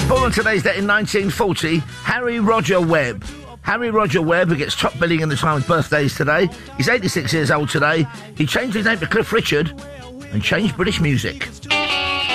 Born on today's date in 1940, Harry Roger Webb. Harry Roger Webb, who gets top billing in the Times birthdays today. He's 86 years old today. He changed his name to Cliff Richard and changed British music.